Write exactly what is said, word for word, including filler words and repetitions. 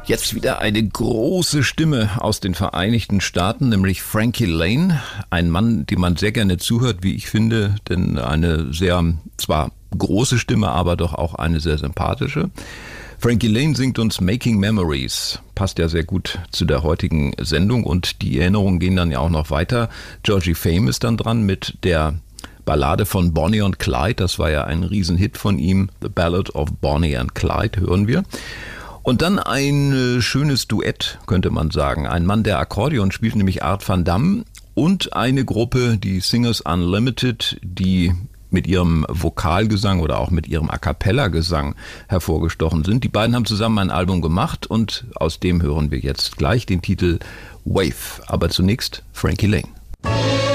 Jetzt wieder eine große Stimme aus den Vereinigten Staaten, nämlich Frankie Laine. Ein Mann, dem man sehr gerne zuhört, wie ich finde, denn eine sehr, zwar große Stimme, aber doch auch eine sehr sympathische. Frankie Laine singt uns Making Memories. Passt ja sehr gut zu der heutigen Sendung und die Erinnerungen gehen dann ja auch noch weiter. Georgie Fame ist dann dran mit der Ballade von Bonnie und Clyde. Das war ja ein Riesenhit von ihm. The Ballad of Bonnie and Clyde hören wir. Und dann ein schönes Duett, könnte man sagen. Ein Mann, der Akkordeon spielt, nämlich Art van Dam, und eine Gruppe, die Singers Unlimited, die mit ihrem Vokalgesang oder auch mit ihrem A-Cappella-Gesang hervorgestochen sind. Die beiden haben zusammen ein Album gemacht und aus dem hören wir jetzt gleich den Titel Wave. Aber zunächst Frankie Laine.